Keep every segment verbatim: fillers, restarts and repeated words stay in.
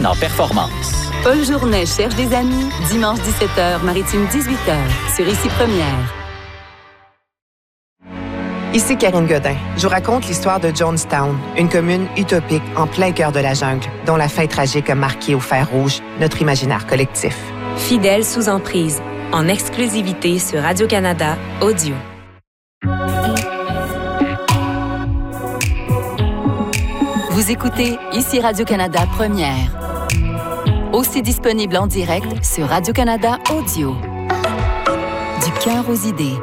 en performance. Paul Journet cherche des amis. Dimanche dix-sept heures, Maritime dix-huit heures. Sur Ici Première. Ici Karine Godin. Je vous raconte l'histoire de Jonestown, une commune utopique en plein cœur de la jungle, dont la fin tragique a marqué au fer rouge notre imaginaire collectif. Fidèle sous emprise, en exclusivité sur Radio-Canada Audio. Vous écoutez Ici Radio-Canada Première. Aussi disponible en direct sur Radio-Canada Audio. Du cœur aux idées.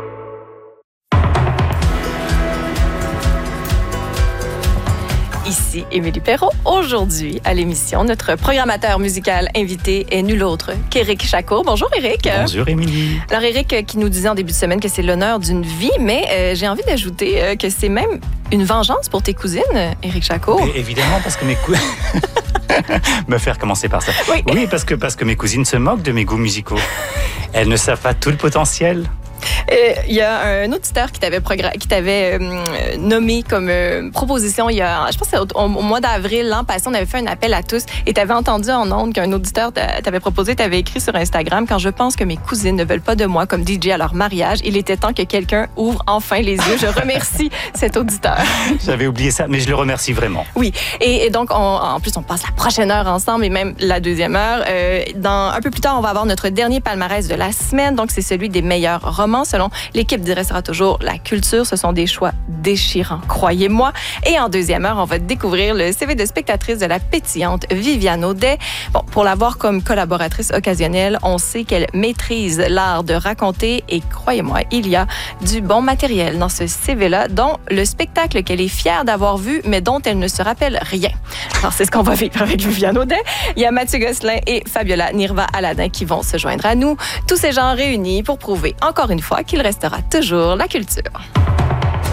Ici Émilie Perrault. Aujourd'hui, à l'émission, notre programmateur musical invité est nul autre qu'Éric Chacour. Bonjour Éric. Bonjour Émilie. Alors Éric qui nous disait en début de semaine que c'est l'honneur d'une vie, mais euh, j'ai envie d'ajouter euh, que c'est même une vengeance pour tes cousines, Éric Chacour. Et évidemment, parce que mes cousines... Me faire commencer par ça. Oui, oui parce, que, parce que mes cousines se moquent de mes goûts musicaux. Elles ne savent pas tout le potentiel. Il y a un auditeur qui t'avait, progr- qui t'avait euh, nommé comme euh, proposition, il y a, je pense que c'est au, au mois d'avril, l'an passé, on avait fait un appel à tous et tu avais entendu en ondes qu'un auditeur t'avait proposé, tu avais écrit sur Instagram: quand je pense que mes cousines ne veulent pas de moi comme D J à leur mariage, il était temps que quelqu'un ouvre enfin les yeux. Je remercie cet auditeur. J'avais oublié ça, mais je le remercie vraiment. Oui, et, et donc on, en plus on passe la prochaine heure ensemble et même la deuxième heure. Euh, dans, un peu plus tard, on va avoir notre dernier palmarès de la semaine, donc c'est celui des meilleurs romans. Selon l'équipe du Restera toujours la culture, ce sont des choix déchirants, croyez-moi. Et en deuxième heure, on va découvrir le C V de spectatrice de la pétillante Viviane Audet. Bon, pour l'avoir comme collaboratrice occasionnelle, on sait qu'elle maîtrise l'art de raconter et croyez-moi, il y a du bon matériel dans ce C V-là, dont le spectacle qu'elle est fière d'avoir vu, mais dont elle ne se rappelle rien. Alors, c'est ce qu'on va vivre avec Viviane Audet. Il y a Mathieu Gosselin et Fabiola Nirva-Aladin qui vont se joindre à nous. Tous ces gens réunis pour prouver encore une fois qu'il restera toujours la culture.